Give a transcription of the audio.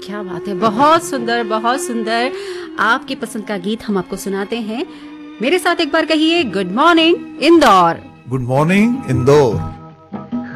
क्या बात है, बहुत सुंदर, बहुत सुंदर। आपकी पसंद का गीत हम आपको सुनाते हैं। मेरे साथ एक बार कहिए, good morning Indore. Good morning Indore.